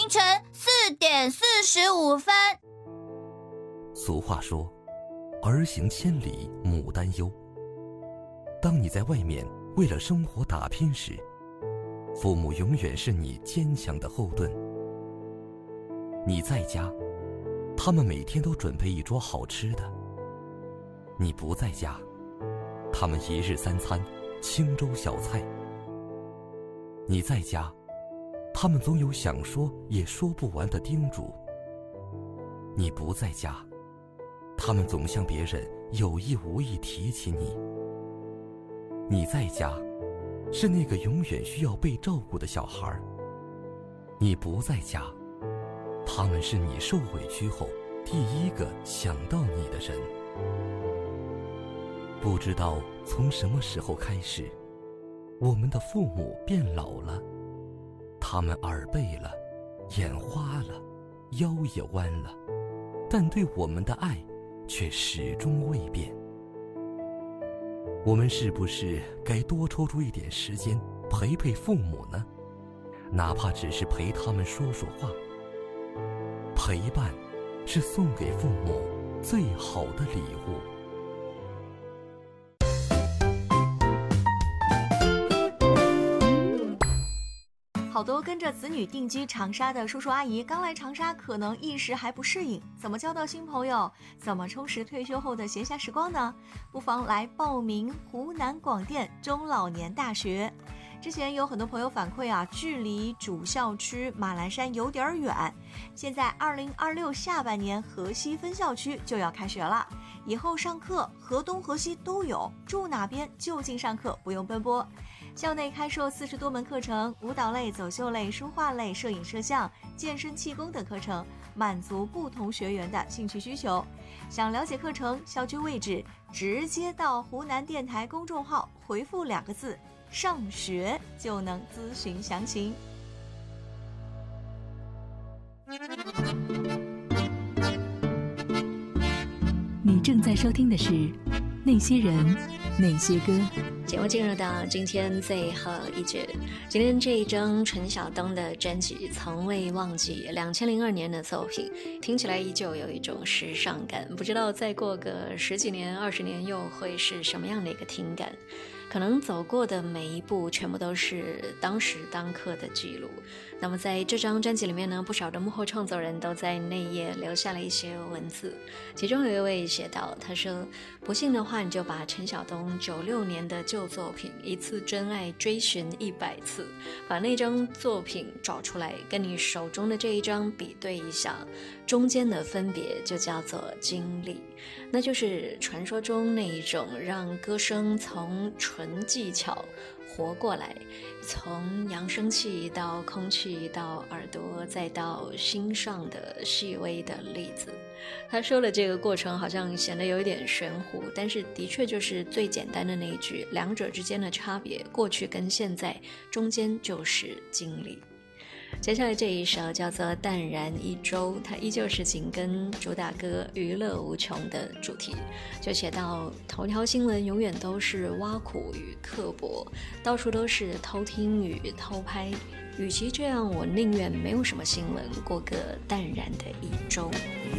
凌晨4点45分。 俗话说，儿行千里母担忧。当你在外面为了生活打拼时，父母永远是你坚强的后盾。你在家，他们每天都准备一桌好吃的；你不在家，他们一日3餐清粥小菜。你在家，他们总有想说也说不完的叮嘱；你不在家，他们总向别人有意无意提起你。你在家，是那个永远需要被照顾的小孩；你不在家，他们是你受委屈后第一个想到你的人。不知道从什么时候开始，我们的父母变老了，他们耳背了，眼花了，腰也弯了，但对我们的爱却始终未变。我们是不是该多抽出一点时间陪陪父母呢？哪怕只是陪他们说说话。陪伴是送给父母最好的礼物。 好多跟着子女定居长沙的叔叔阿姨，刚来长沙可能一时还不适应，怎么交到新朋友，怎么充实退休后的闲暇时光呢？不妨来报名湖南广电中老年大学。之前有很多朋友反馈啊，距离主校区马栏山有点远。现在2026下半年河西分校区就要开学了，以后上课河东河西都有，住哪边就近上课，不用奔波。校内开设40多门课程，舞蹈类、走秀类、书画类、摄影摄像、健身气功等课程，满足不同学员的兴趣需求。想了解课程、校区位置，直接到湖南电台公众号回复2个字“上学”就能咨询详情。 你正在收听的是《那些人，那些歌》。 节目进入到今天最后一节，今天这一张陈晓东的专辑《从未忘记》，2002年的作品，听起来依旧有一种时尚感，不知道再过个10几年、20年又会是什么样的一个听感。可能走过的每一步全部都是当时当刻的记录。那么在这张专辑里面呢，不少的幕后创作人都在内页留下了一些文字，其中有一位写道，他说，不信的话你就把陈晓东96年的旧作品《一次真爱》追寻100次，把那张作品找出来跟你手中的这一张比对一下，中间的分别就叫做经历，那就是传说中那一种让歌声从纯技巧活过来，从扬声器到空气到耳朵再到心上的细微的粒子。他说的这个过程好像显得有一点玄乎，但是的确就是最简单的那一句，两者之间的差别，过去跟现在，中间就是经历。接下来这一首叫做《淡然一周》，它依旧是紧跟主打歌娱乐无穷的主题，就写到头条新闻永远都是挖苦与刻薄，到处都是偷听与偷拍，与其这样，我宁愿没有什么新闻，过个淡然的一周。